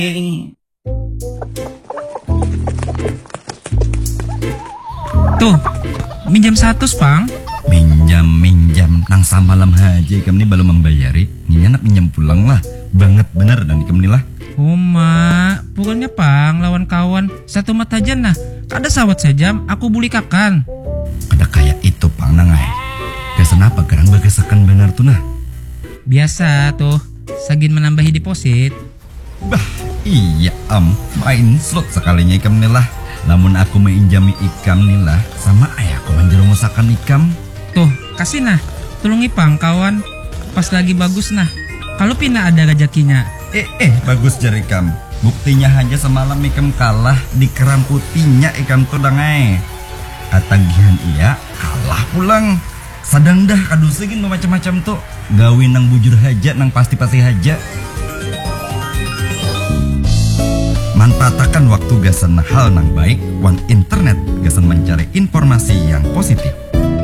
Tuh, minjam 100, Pang. Minjam nang samalam haji ikam ni belum membayari. Ini anak minjam pulang lah. Banget bener dan ikam ni lah. Oh, mak, pokoknya Pang lawan kawan satu mata aja nah. Kada sawat sejam, aku buli kakan. Ada kayak itu Pang nangai. Kesan apa kerang bagasakan benar tuh nah. Biasa tuh, sagin menambahi deposit. Bah, iya main slot sekalinya ikam ni lah. Namun aku menginjami ikam ni lah, sama ayahku menjerumusakan ikam. Tuh, kasih nah, tulungi Pang kawan. Pas lagi bagus nah, kalau pina ada gajakinya. Bagus jari ikam. Buktinya hanya semalam ikam kalah di keram putihnya ikam tuh dangai. Atagihan iya, kalah pulang. Sadang dah kadusigin macam-macam tuh. Gawin nang bujur haja, nang pasti-pasti haja. Manfaatkan waktu gasan hal nang baik, wan internet gasan mencari informasi yang positif.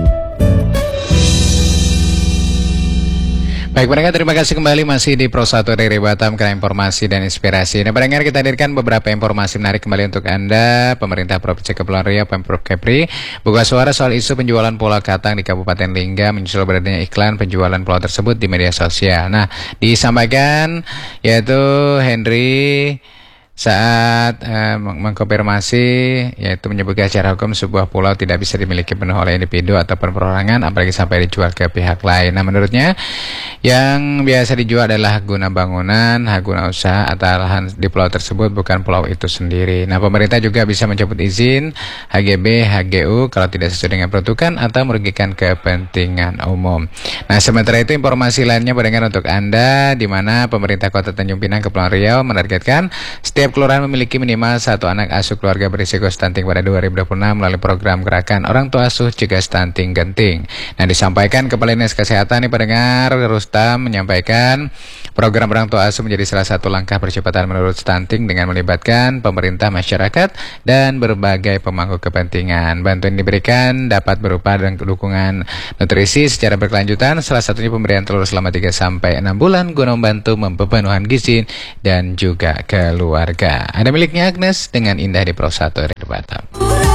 Baik pendengar, terima kasih kembali masih di Pro 1 dari Batam karena informasi dan inspirasi. Nah pendengar, kita hadirkan beberapa informasi menarik kembali untuk Anda. Pemerintah Provinsi Kepulauan Riau Pemprov Kepri buka suara soal isu penjualan pulau Katang di Kabupaten Lingga menyusul beredarnya iklan penjualan pulau tersebut di media sosial. Nah disampaikan yaitu Henry saat mengkonfirmasi, yaitu menyebutkan secara hukum sebuah pulau tidak bisa dimiliki penuh oleh individu ataupun perorangan, apalagi sampai dijual ke pihak lain. Nah menurutnya yang biasa dijual adalah hak guna bangunan, hak guna usaha atau lahan di pulau tersebut, bukan pulau itu sendiri. Nah pemerintah juga bisa mencabut izin HGB, HGU kalau tidak sesuai dengan peruntukan atau merugikan kepentingan umum. Nah sementara itu informasi lainnya mendengar untuk Anda, di mana pemerintah Kota Tanjung Pinang Kepulauan Riau menargetkan setiap kelurahan memiliki minimal satu anak asuh keluarga berisiko stunting pada 2026 melalui program gerakan Orang Tua Asuh Cegah Stunting Genting. Nah disampaikan Kepala Dinas Kesehatan nih pendengar, Rustam menyampaikan program Orang Tua Asuh menjadi salah satu langkah percepatan menurut stunting dengan melibatkan pemerintah, masyarakat, dan berbagai pemangku kepentingan. Bantuan diberikan dapat berupa dukungan nutrisi secara berkelanjutan, salah satunya pemberian telur selama 3-6 bulan guna membantu pemenuhan gizi dan juga keluarga. Ada miliknya Agnes dengan indah di Pro 1 dari Batam.